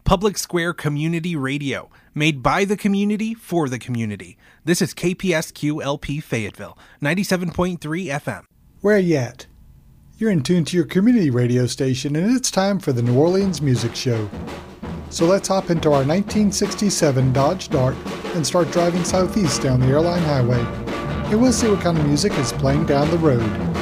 Public Square Community Radio, made by the community for the community. This is KPSQ-LP Fayetteville, 97.3 FM. Where you at? You're in tune to your community radio station, and it's time for the New Orleans Music Show. So let's hop into our 1967 Dodge Dart and start driving southeast down the Airline Highway. And we'll see what kind of music is playing down the road.